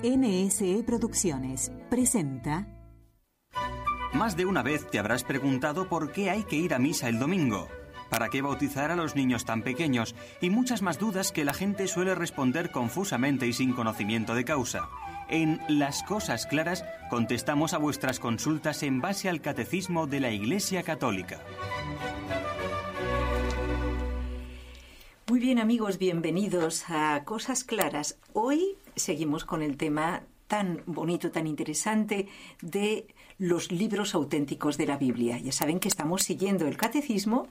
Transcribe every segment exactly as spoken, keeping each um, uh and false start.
N S E Producciones presenta... Más de una vez te habrás preguntado por qué hay que ir a misa el domingo, para qué bautizar a los niños tan pequeños y muchas más dudas que la gente suele responder confusamente y sin conocimiento de causa. En Las Cosas Claras contestamos a vuestras consultas en base al Catecismo de la Iglesia Católica. Muy bien, amigos, bienvenidos a Cosas Claras. Hoy seguimos con el tema tan bonito, tan interesante de los libros auténticos de la Biblia. Ya saben que estamos siguiendo el Catecismo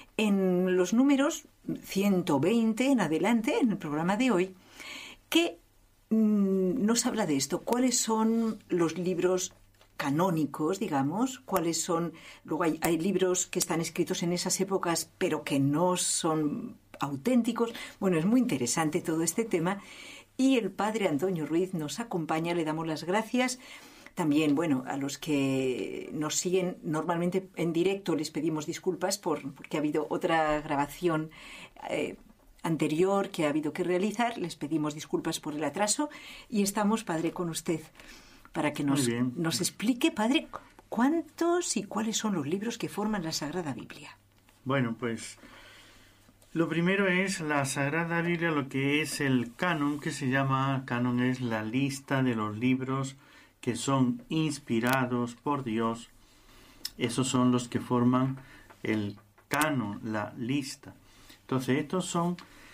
en los números ciento veinte en adelante, en el programa de hoy, que mmm, nos habla de esto. ¿Cuáles son los libros canónicos, digamos? ¿Cuáles son? Luego hay, hay libros que están escritos en esas épocas, pero que no son auténticos. Bueno, es muy interesante todo este tema. Y el padre Antonio Ruiz nos acompaña, le damos las gracias. También, bueno, a los que nos siguen normalmente en directo les pedimos disculpas por, porque ha habido otra grabación eh, anterior que ha habido que realizar. Les pedimos disculpas por el atraso y estamos, padre, con usted para que nos, nos explique, padre, cuántos y cuáles son los libros que forman la Sagrada Biblia. Bueno, pues lo primero es la Sagrada Biblia, lo que es el canon, que se llama canon, es la lista de los libros que son inspirados por Dios. Esos son los que forman el canon, la lista. Entonces, estos son...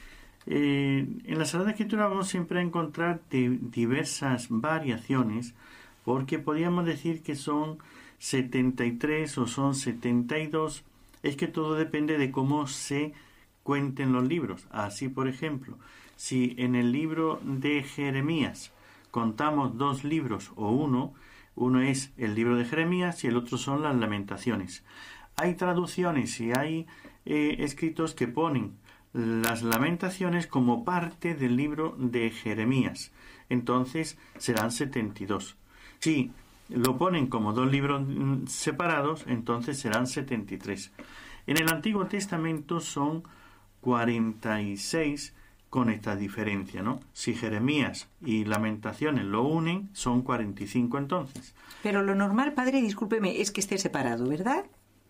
Eh, en la Sagrada Escritura vamos siempre a encontrar de diversas variaciones, porque podríamos decir que son setenta y tres o son setenta y dos. Es que todo depende de cómo se cuenten los libros. Así, por ejemplo, si en el libro de Jeremías contamos dos libros o uno, uno es el libro de Jeremías y el otro son las Lamentaciones. Hay traducciones y hay eh, escritos que ponen las Lamentaciones como parte del libro de Jeremías. Entonces serán setenta y dos. Si lo ponen como dos libros separados, entonces serán setenta y tres. En el Antiguo Testamento son cuarenta y seis con esta diferencia, ¿no? Si Jeremías y Lamentaciones lo unen, son cuarenta y cinco entonces. Pero lo normal, padre, discúlpeme, es que esté separado, ¿verdad?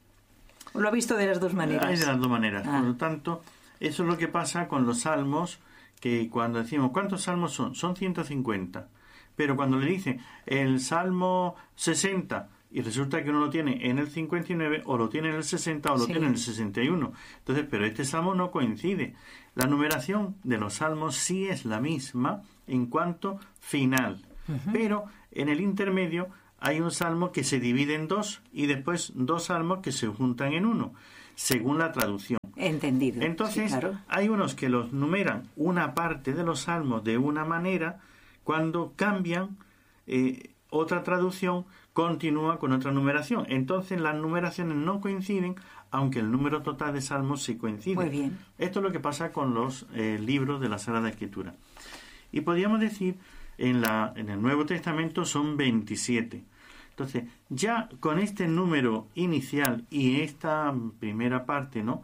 ¿O lo ha visto de las dos maneras? Hay de las dos maneras. Ah. Por lo tanto, eso es lo que pasa con los salmos, que cuando decimos, ¿cuántos salmos son? Son ciento cincuenta. Pero cuando le dicen el salmo sesenta, y resulta que uno lo tiene en el cincuenta y nueve, o lo tiene en el sesenta, o lo sí. tiene en el sesenta y uno. Entonces, pero este salmo no coincide. La numeración de los salmos sí es la misma en cuanto final. Uh-huh. Pero en el intermedio hay un salmo que se divide en dos, y después dos salmos que se juntan en uno, según la traducción. Entendido. Entonces, sí, claro. Hay unos que los numeran una parte de los salmos de una manera, cuando cambian eh, otra traducción, continúa con otra numeración. Entonces las numeraciones no coinciden, aunque el número total de salmos sí coincide. Muy bien. Esto es lo que pasa con los eh, libros de la Sagrada Escritura. Y podríamos decir, en, la, en el Nuevo Testamento son veintisiete. Entonces, ya con este número inicial y esta primera parte, ¿no?,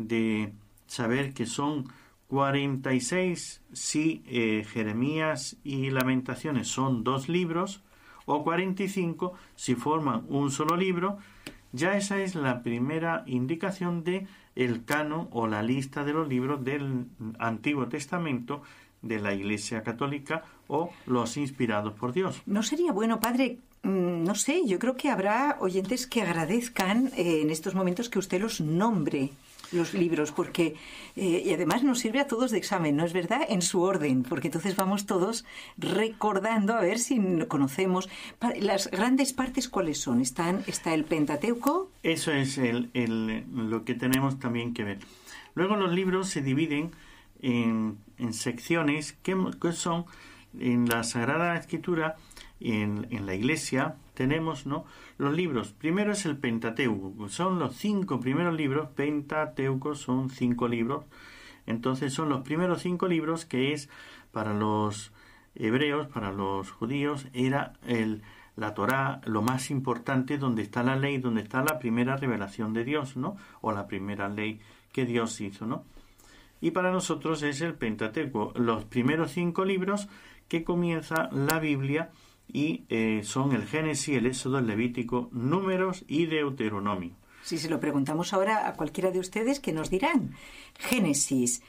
de saber que son cuarenta y seis si eh, Jeremías y Lamentaciones son dos libros, o cuarenta y cinco si forman un solo libro, ya esa es la primera indicación de el canon o la lista de los libros del Antiguo Testamento de la Iglesia Católica o los inspirados por Dios. ¿No sería bueno, padre? No sé, yo creo que habrá oyentes que agradezcan eh, en estos momentos que usted los nombre, los libros, porque eh, y además nos sirve a todos de examen, ¿no es verdad? En su orden, porque entonces vamos todos recordando a ver si conocemos. Las grandes partes, ¿cuáles son? ¿Están, está el Pentateuco? Eso es el, el, lo que tenemos también que ver. Luego los libros se dividen en, en secciones que, que son en la Sagrada Escritura. En, en la Iglesia tenemos, ¿no?, los libros. Primero es el Pentateuco, son los cinco primeros libros. Pentateuco son cinco libros. Entonces son los primeros cinco libros, que es para los hebreos, para los judíos, era el, la Torá, lo más importante, donde está la ley, donde está la primera revelación de Dios, ¿no?, o la primera ley que Dios hizo, ¿no? Y para nosotros es el Pentateuco, los primeros cinco libros que comienza la Biblia y eh, son el Génesis, el Éxodo, el Levítico, Números y Deuteronomio. Si se lo preguntamos ahora a cualquiera de ustedes, ¿qué nos dirán? Génesis,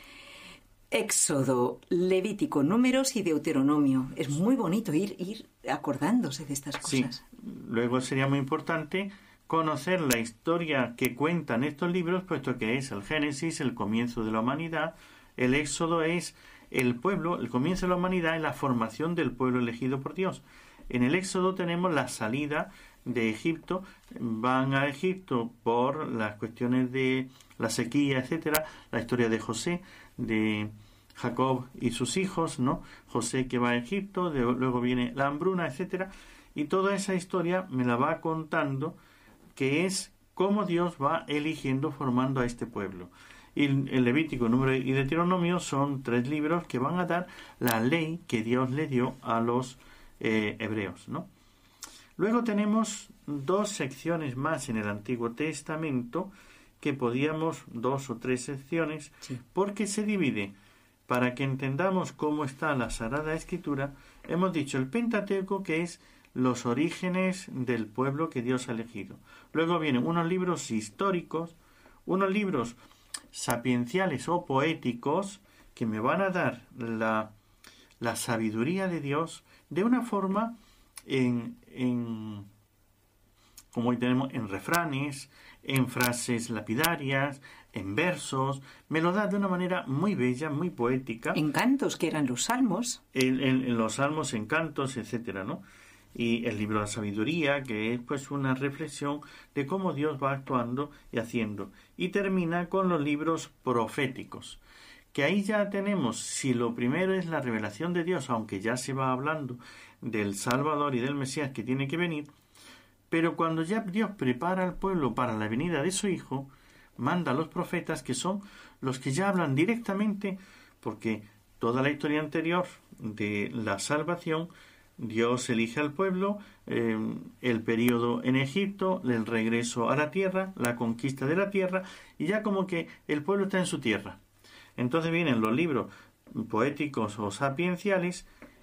Éxodo, Levítico, Números y Deuteronomio. Es muy bonito ir, ir acordándose de estas cosas. Sí. Luego sería muy importante conocer la historia que cuentan estos libros, puesto que es el Génesis, el comienzo de la humanidad, el Éxodo es el pueblo, el comienzo de la humanidad y la formación del pueblo elegido por Dios. En el Éxodo tenemos la salida de Egipto, van a Egipto por las cuestiones de la sequía, etcétera, la historia de José, de Jacob y sus hijos, ¿no? José que va a Egipto, de, luego viene la hambruna, etcétera, y toda esa historia me la va contando, que es cómo Dios va eligiendo, formando a este pueblo. Y el Levítico, Número y Deuteronomio son tres libros que van a dar la ley que Dios le dio a los eh, hebreos, ¿no? Luego tenemos dos secciones más en el Antiguo Testamento, que podíamos, dos o tres secciones, sí, porque se divide. Para que entendamos cómo está la Sagrada Escritura, hemos dicho el Pentateuco, que es los orígenes del pueblo que Dios ha elegido. Luego vienen unos libros históricos, unos libros sapienciales o poéticos, que me van a dar la, la sabiduría de Dios de una forma en, en como hoy tenemos en refranes, en frases lapidarias, en versos, me lo da de una manera muy bella, muy poética. En cantos, que eran los salmos. En, en, en los salmos, en cantos, etcétera, ¿no? Y el libro de la sabiduría, que es pues una reflexión de cómo Dios va actuando y haciendo. Y termina con los libros proféticos, que ahí ya tenemos, si lo primero es la revelación de Dios, aunque ya se va hablando del Salvador y del Mesías que tiene que venir, pero cuando ya Dios prepara al pueblo para la venida de su Hijo, manda a los profetas, que son los que ya hablan directamente, porque toda la historia anterior de la salvación, Dios elige al pueblo, eh, el periodo en Egipto, el regreso a la tierra, la conquista de la tierra, y ya como que el pueblo está en su tierra. Entonces vienen los libros poéticos o sapienciales,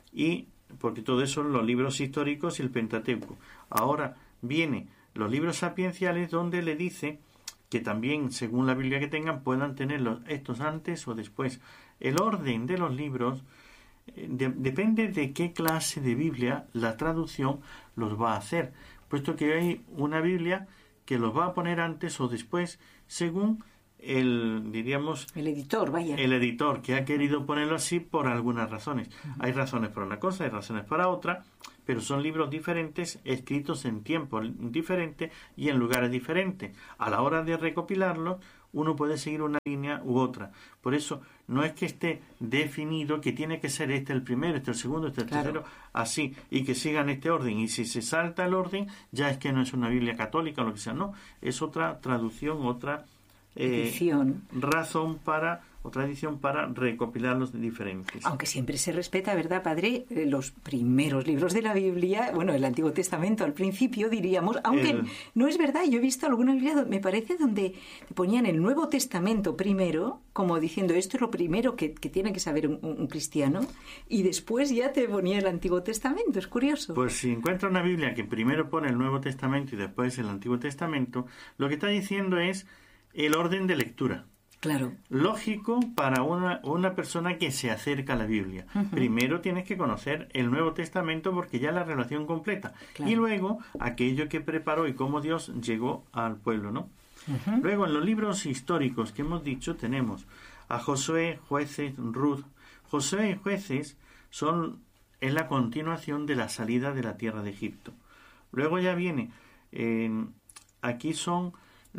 y porque todo eso son los libros históricos y el Pentateuco. Ahora vienen los libros sapienciales, donde le dice que también, según la Biblia que tengan, puedan tenerlos estos antes o después. El orden de los libros De, depende de qué clase de Biblia la traducción los va a hacer, puesto que hay una Biblia que los va a poner antes o después, según el, diríamos, el editor, vaya. El editor, que ha querido ponerlo así por algunas razones. Uh-huh. Hay razones para una cosa, hay razones para otra, pero son libros diferentes, escritos en tiempos diferentes y en lugares diferentes. A la hora de recopilarlos, uno puede seguir una línea u otra. Por eso no es que esté definido que tiene que ser este el primero, este el segundo, este el claro. tercero, así, y que sigan este orden. Y si se salta el orden, ya es que no es una Biblia católica o lo que sea. No, es otra traducción, otra eh, razón para, o tradición para recopilarlos diferentes. Aunque siempre se respeta, ¿verdad, padre? Los primeros libros de la Biblia, bueno, el Antiguo Testamento al principio, diríamos, aunque el... no es verdad, yo he visto alguna Biblia, me parece, donde ponían el Nuevo Testamento primero, como diciendo, esto es lo primero que, que tiene que saber un, un cristiano, y después ya te ponía el Antiguo Testamento, es curioso. Pues si encuentra una Biblia que primero pone el Nuevo Testamento y después el Antiguo Testamento, lo que está diciendo es el orden de lectura. Claro. Lógico para una, una persona que se acerca a la Biblia. Uh-huh. Primero tienes que conocer el Nuevo Testamento, porque ya es la relación completa. Claro. Y luego aquello que preparó y cómo Dios llegó al pueblo, ¿no? Uh-huh. Luego en los libros históricos que hemos dicho tenemos a Josué, Jueces, Ruth. Josué y Jueces son es la continuación de la salida de la tierra de Egipto. Luego ya viene, eh, aquí son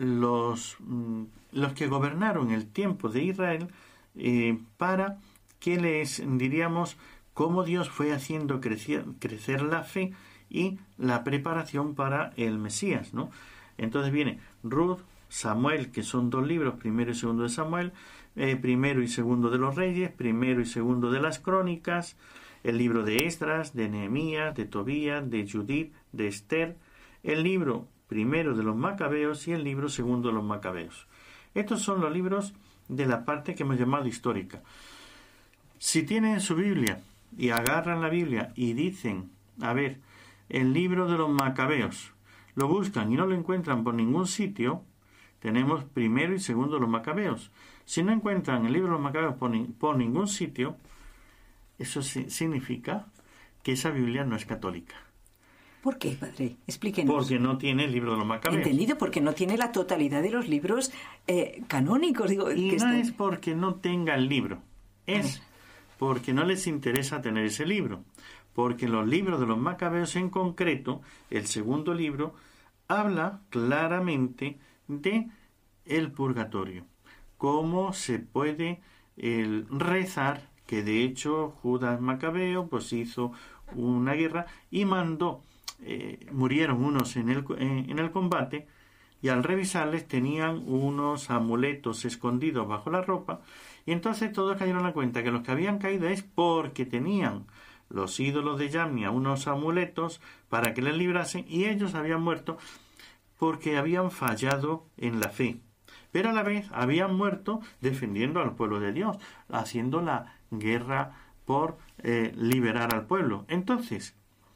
los, los que gobernaron el tiempo de Israel, eh, para que les diríamos cómo Dios fue haciendo crecer, crecer la fe y la preparación para el Mesías, ¿no? Entonces viene Ruth, Samuel, que son dos libros, primero y segundo de Samuel, eh, primero y segundo de los Reyes, primero y segundo de las Crónicas, el libro de Esdras, de Nehemías, de Tobías, de Judith, de Esther, el libro primero de los Macabeos y el libro segundo de los Macabeos. Estos son los libros de la parte que hemos llamado histórica. Si tienen su Biblia y agarran la Biblia y dicen, a ver, el libro de los Macabeos, lo buscan y no lo encuentran por ningún sitio, tenemos primero y segundo los Macabeos. Si no encuentran el libro de los Macabeos por, ni, por ningún sitio, eso sí, significa que esa Biblia no es católica. ¿Por qué, padre? Explíquenos. Porque no tiene el libro de los Macabeos. Entendido, porque no tiene la totalidad de los libros eh, canónicos. Digo, y que no están... es porque no tenga el libro, es porque no les interesa tener ese libro. Porque los libros de los Macabeos en concreto, el segundo libro, habla claramente de el purgatorio. Cómo se puede el rezar, que de hecho Judas Macabeo pues hizo una guerra y mandó, eh, murieron unos en el, en, en el combate, y al revisarles tenían unos amuletos escondidos bajo la ropa, y entonces todos cayeron a la cuenta que los que habían caído es porque tenían los ídolos de Yamnia unos amuletos para que les librasen, y ellos habían muerto porque habían fallado en la fe, pero a la vez habían muerto defendiendo al pueblo de Dios, haciendo la guerra por eh, liberar al pueblo. Entonces,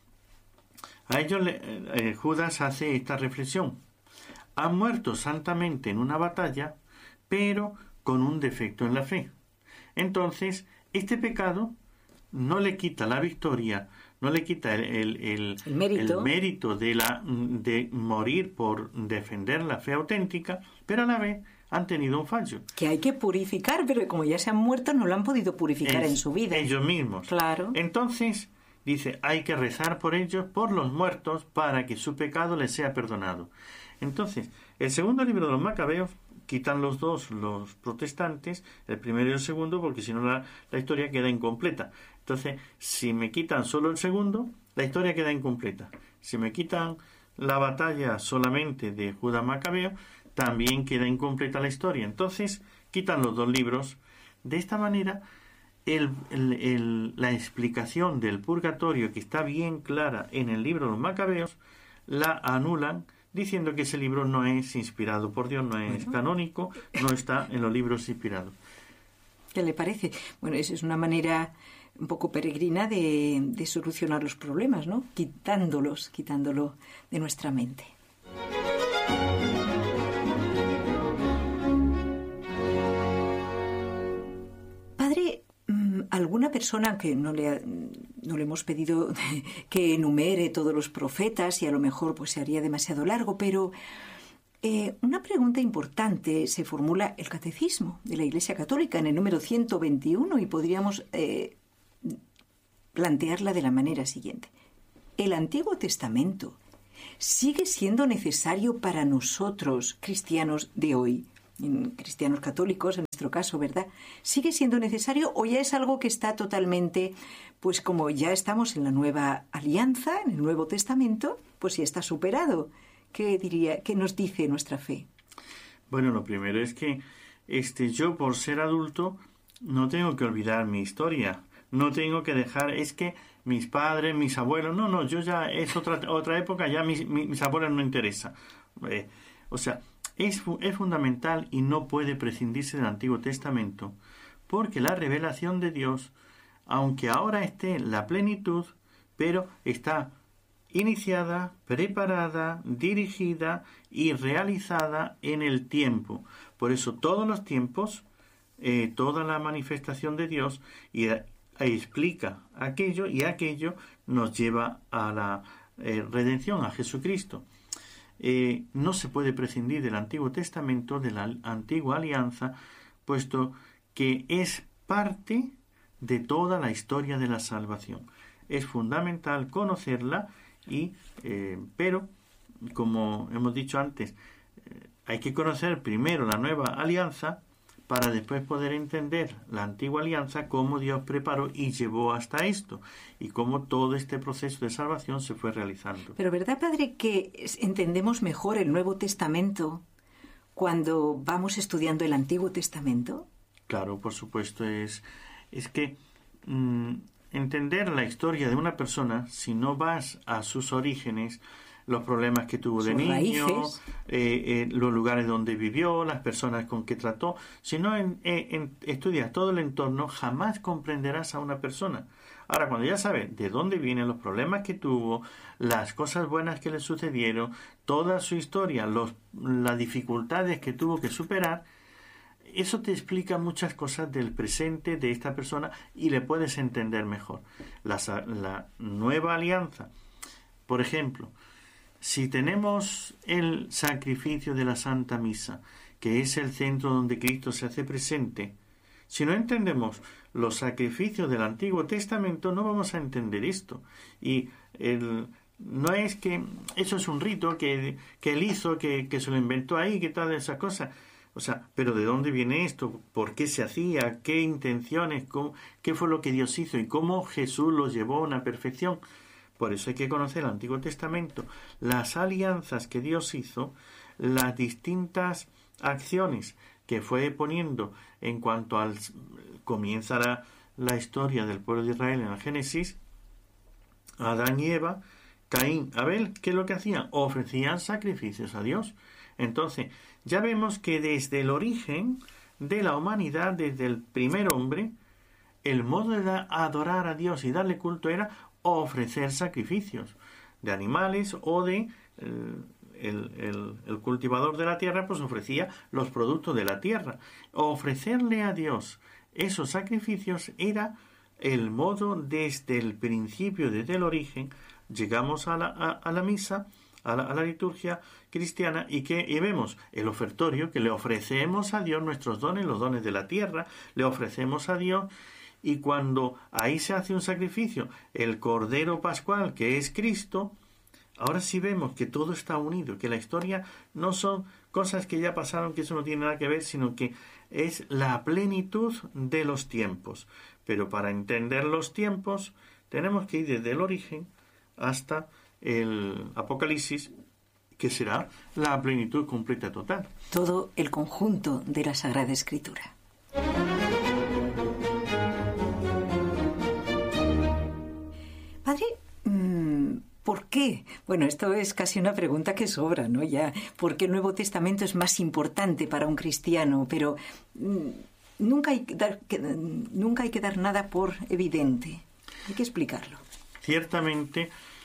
a ellos le, eh, Judas hace esta reflexión: han muerto santamente en una batalla, pero con un defecto en la fe. Entonces, este pecado no le quita la victoria, no le quita el, el, el, el mérito, el mérito de, la, de morir por defender la fe auténtica, pero a la vez han tenido un fallo. Que hay que purificar, pero como ya se han muerto, no lo han podido purificar es, en su vida. Ellos mismos. Claro. Entonces, dice, hay que rezar por ellos, por los muertos, para que su pecado les sea perdonado. Entonces, el segundo libro de los Macabeos, quitan los dos los protestantes, el primero y el segundo, porque si no la, la historia queda incompleta. Entonces, si me quitan solo el segundo, la historia queda incompleta. Si me quitan la batalla solamente de Judas Macabeo, también queda incompleta la historia. Entonces, quitan los dos libros. De esta manera, el, el, el, la explicación del purgatorio, que está bien clara en el libro de los Macabeos, la anulan, diciendo que ese libro no es inspirado por Dios, no es bueno. canónico, no está en los libros inspirados. ¿Qué le parece? Bueno, esa es una manera un poco peregrina de, de solucionar los problemas, ¿no? Quitándolos, quitándolo de nuestra mente. Padre, alguna persona que no le, ha, no le hemos pedido que enumere todos los profetas, y a lo mejor pues se haría demasiado largo, pero eh, una pregunta importante se formula el Catecismo de la Iglesia Católica en el número ciento veintiuno, y podríamos eh, plantearla de la manera siguiente. ¿El Antiguo Testamento sigue siendo necesario para nosotros, cristianos de hoy, cristianos católicos en nuestro caso, ¿verdad? ¿Sigue siendo necesario o ya es algo que está totalmente, pues como ya estamos en la nueva alianza, en el Nuevo Testamento, pues ya está superado? ¿Qué diría, qué nos dice nuestra fe? Bueno, lo primero es que este, yo, por ser adulto, no tengo que olvidar mi historia. No tengo que dejar, es que mis padres, mis abuelos, no, no, yo ya, es otra otra época, ya mis, mis, mis abuelos no interesan. Eh, o sea, es, es fundamental y no puede prescindirse del Antiguo Testamento, porque la revelación de Dios, aunque ahora esté en la plenitud, pero está iniciada, preparada, dirigida y realizada en el tiempo. Por eso todos los tiempos, eh, toda la manifestación de Dios y, eh, explica aquello, y aquello nos lleva a la eh, redención, a Jesucristo. Eh, no se puede prescindir del Antiguo Testamento, de la antigua alianza, puesto que es parte de toda la historia de la salvación. Es fundamental conocerla, y eh, pero, como hemos dicho antes, eh, hay que conocer primero la nueva alianza para después poder entender la antigua alianza, cómo Dios preparó y llevó hasta esto, y cómo todo este proceso de salvación se fue realizando. Pero ¿verdad, Padre, que entendemos mejor el Nuevo Testamento cuando vamos estudiando el Antiguo Testamento? Claro, por supuesto. Es, es que mmm, entender la historia de una persona, si no vas a sus orígenes, los problemas que tuvo de niño, eh, eh, los lugares donde vivió, las personas con que trató. Si no en, en, estudias todo el entorno, jamás comprenderás a una persona. Ahora, cuando ya sabe de dónde vienen los problemas que tuvo, las cosas buenas que le sucedieron, toda su historia, los, las dificultades que tuvo que superar, eso te explica muchas cosas del presente de esta persona y le puedes entender mejor. La, la nueva alianza, por ejemplo, si tenemos el sacrificio de la Santa Misa, que es el centro donde Cristo se hace presente, si no entendemos los sacrificios del Antiguo Testamento, no vamos a entender esto. Y el, no es que eso es un rito que, que él hizo, que, que se lo inventó ahí, que tal esa cosa. O sea, pero ¿de dónde viene esto? ¿Por qué se hacía? ¿Qué intenciones? Cómo, ¿Qué fue lo que Dios hizo? ¿Y cómo Jesús lo llevó a una perfección? Por eso hay que conocer el Antiguo Testamento, las alianzas que Dios hizo, las distintas acciones que fue poniendo en cuanto al... comienza la, la historia del pueblo de Israel en el Génesis, Adán y Eva, Caín, Abel, ¿qué es lo que hacían? Ofrecían sacrificios a Dios. Entonces, ya vemos que desde el origen de la humanidad, desde el primer hombre, el modo de adorar a Dios y darle culto era ofrecer sacrificios de animales o de el, el, el, el cultivador de la tierra, pues ofrecía los productos de la tierra. Ofrecerle a Dios esos sacrificios era el modo desde el principio, desde el origen. Llegamos a la, a, a la misa, a la, a la liturgia cristiana y que y vemos el ofertorio, que le ofrecemos a Dios nuestros dones, los dones de la tierra, le ofrecemos a Dios, y cuando ahí se hace un sacrificio, el Cordero Pascual, que es Cristo, ahora sí vemos que todo está unido, que la historia no son cosas que ya pasaron, que eso no tiene nada que ver, sino que es la plenitud de los tiempos. Pero para entender los tiempos tenemos que ir desde el origen hasta el Apocalipsis, que será la plenitud completa total. Todo el conjunto de la Sagrada Escritura. Padre, ¿por qué? Bueno, esto es casi una pregunta que sobra, ¿no? Ya, ¿por qué el Nuevo Testamento es más importante para un cristiano? Pero mmm, nunca, hay que dar, que, nunca hay que dar nada por evidente. Hay que explicarlo. Ciertamente,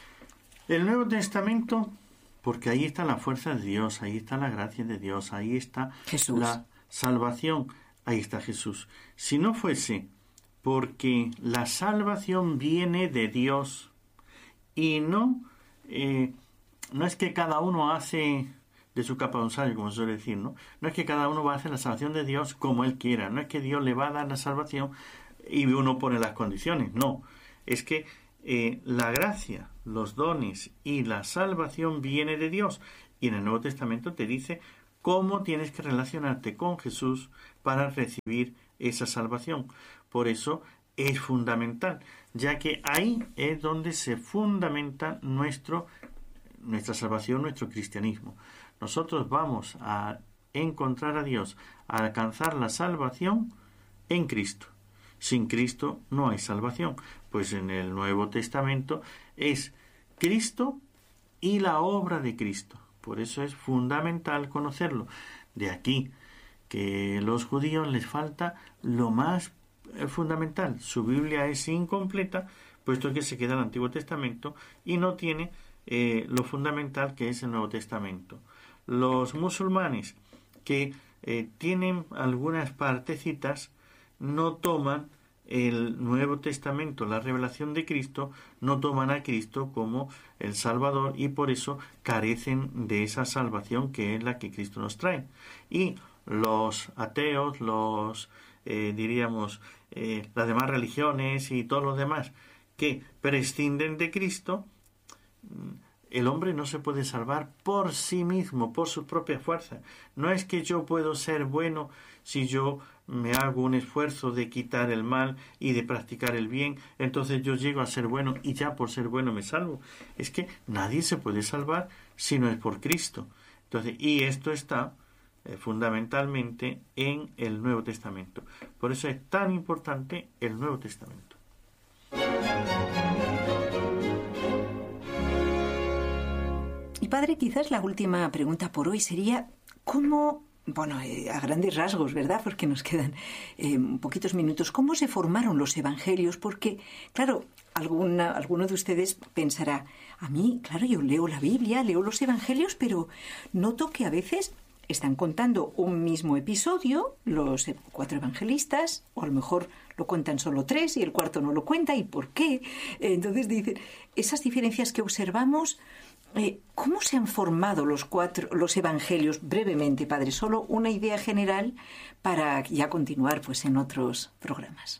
el Nuevo Testamento, porque ahí está la fuerza de Dios, ahí está la gracia de Dios, ahí está Jesús. La salvación, ahí está Jesús. Si no fuese porque la salvación viene de Dios y no, eh, no es que cada uno hace de su capa un sallo, como se suele decir, ¿no? No es que cada uno va a hacer la salvación de Dios como él quiera, no es que Dios le va a dar la salvación y uno pone las condiciones, no. Es que eh, la gracia, los dones y la salvación viene de Dios. Y en el Nuevo Testamento te dice cómo tienes que relacionarte con Jesús para recibir esa salvación. Por eso es fundamental, ya que ahí es donde se fundamenta nuestro, nuestra salvación, nuestro cristianismo. Nosotros vamos a encontrar a Dios, a alcanzar la salvación en Cristo. Sin Cristo no hay salvación, pues en el Nuevo Testamento es Cristo y la obra de Cristo. Por eso es fundamental conocerlo. De aquí que a los judíos les falta lo más fundamental. Su Biblia es incompleta, puesto que se queda en el Antiguo Testamento y no tiene eh, lo fundamental que es el Nuevo Testamento. Los musulmanes que eh, tienen algunas partecitas no toman el Nuevo Testamento, la revelación de Cristo, no toman a Cristo como el Salvador y por eso carecen de esa salvación que es la que Cristo nos trae. Y los ateos, los eh, diríamos eh, las demás religiones y todos los demás que prescinden de Cristo, el hombre no se puede salvar por sí mismo, por sus propias fuerzas. No es que yo puedo ser bueno si yo me hago un esfuerzo de quitar el mal y de practicar el bien, entonces yo llego a ser bueno y ya por ser bueno me salvo. Es que nadie se puede salvar si no es por Cristo. Entonces, y esto está eh, fundamentalmente en el Nuevo Testamento. Por eso es tan importante el Nuevo Testamento. Y padre, quizás la última pregunta por hoy sería ¿cómo bueno, eh, a grandes rasgos, ¿verdad? Porque nos quedan eh, poquitos minutos. ¿Cómo se formaron los evangelios? Porque, claro, alguna, alguno de ustedes pensará, a mí, claro, yo leo la Biblia, leo los evangelios, pero noto que a veces están contando un mismo episodio, los cuatro evangelistas, o a lo mejor lo cuentan solo tres y el cuarto no lo cuenta, ¿y por qué? Entonces dicen, esas diferencias que observamos, eh, ¿cómo se han formado los cuatro, los evangelios? Brevemente, padre, solo una idea general para ya continuar pues en otros programas.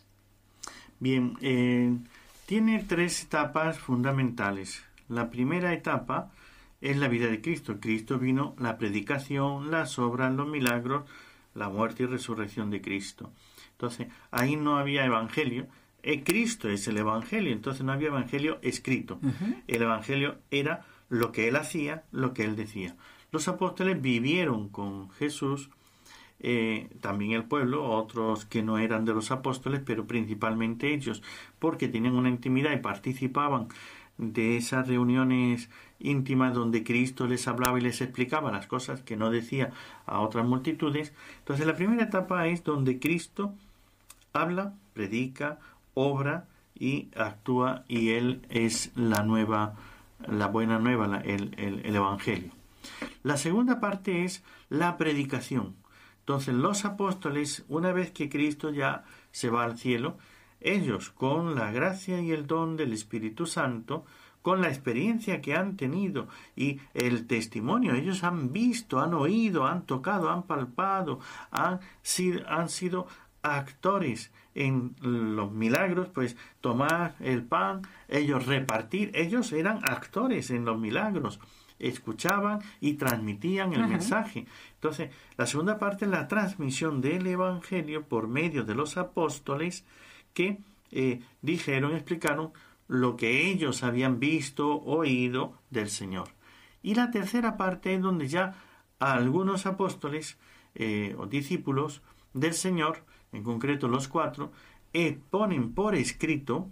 Bien, eh, tiene tres etapas fundamentales. La primera etapa es la vida de Cristo. Cristo vino, la predicación, las obras, los milagros, la muerte y resurrección de Cristo. Entonces, ahí no había evangelio. Eh, Cristo es el evangelio, entonces no había evangelio escrito. Uh-huh. El evangelio era lo que él hacía, lo que él decía. Los apóstoles vivieron con Jesús, eh, también el pueblo, otros que no eran de los apóstoles, pero principalmente ellos, porque tenían una intimidad y participaban de esas reuniones íntimas donde Cristo les hablaba y les explicaba las cosas que no decía a otras multitudes. Entonces la primera etapa es donde Cristo habla, predica, obra y actúa, y Él es la nueva, la buena nueva, la, el, el, el Evangelio. La segunda parte es la predicación. Entonces los apóstoles, una vez que Cristo ya se va al cielo, ellos, con la gracia y el don del Espíritu Santo, con la experiencia que han tenido y el testimonio, ellos han visto, han oído, han tocado, han palpado, han sido, han sido actores en los milagros, pues tomar el pan, ellos repartir, ellos eran actores en los milagros, escuchaban y transmitían el Ajá. mensaje. Entonces, la segunda parte es la transmisión del Evangelio por medio de los apóstoles, que eh, dijeron, explicaron lo que ellos habían visto, oído del Señor. Y la tercera parte es donde ya algunos apóstoles eh, o discípulos del Señor, en concreto los cuatro, eh, ponen por escrito,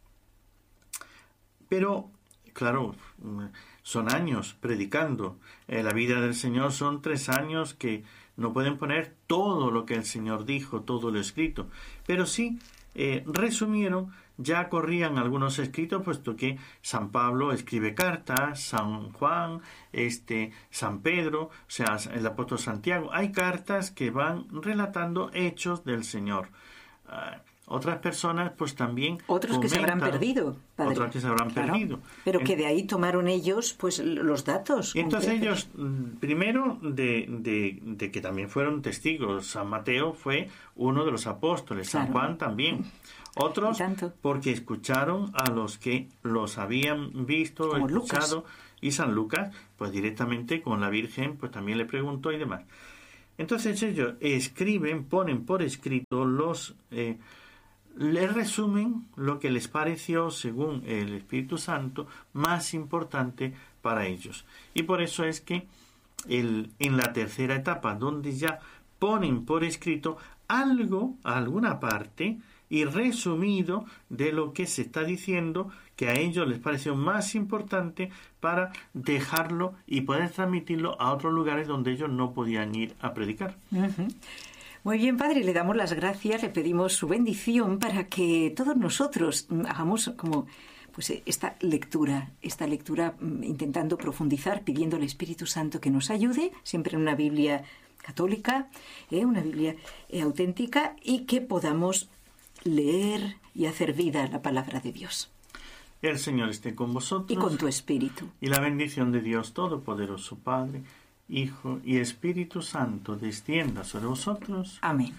pero claro, son años predicando. Eh, la vida del Señor son tres años que no pueden poner todo lo que el Señor dijo, todo lo escrito, pero sí Eh, resumieron, ya corrían algunos escritos, puesto que San Pablo escribe cartas, San Juan, este, San Pedro, o sea, el apóstol Santiago. Hay cartas que van relatando hechos del Señor. Uh, otras personas, pues también otros comentan, que se habrán perdido, padre. Otros que se habrán claro, perdido. Pero que de ahí tomaron ellos, pues, los datos. Y entonces ellos, primero, de, de, de que también fueron testigos. San Mateo fue uno de los apóstoles, claro. San Juan también. Otros, porque escucharon a los que los habían visto, como escuchado. Lucas. Y San Lucas, pues directamente con la Virgen, pues también le preguntó y demás. Entonces ellos escriben, ponen por escrito los... Eh, les resumen lo que les pareció, según el Espíritu Santo, más importante para ellos. Y por eso es que el, en la tercera etapa, donde ya ponen por escrito algo, alguna parte, y resumido de lo que se está diciendo, que a ellos les pareció más importante para dejarlo y poder transmitirlo a otros lugares donde ellos no podían ir a predicar. Uh-huh. Muy bien, padre, le damos las gracias, le pedimos su bendición para que todos nosotros hagamos como pues esta lectura, esta lectura intentando profundizar, pidiendo al Espíritu Santo que nos ayude, siempre en una Biblia católica, eh, una Biblia eh, auténtica, y que podamos leer y hacer vida la palabra de Dios. El Señor esté con vosotros. Y con tu espíritu. Y la bendición de Dios Todopoderoso, Padre, Hijo y Espíritu Santo descienda sobre vosotros. Amén.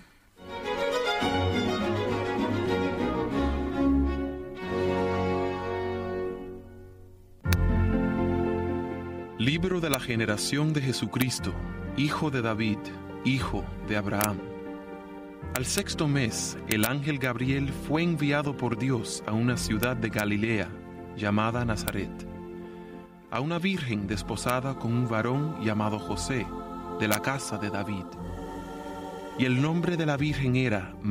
Libro de la generación de Jesucristo, hijo de David, hijo de Abraham. Al sexto mes, el ángel Gabriel fue enviado por Dios a una ciudad de Galilea, llamada Nazaret, a una virgen desposada con un varón llamado José, de la casa de David. Y el nombre de la virgen era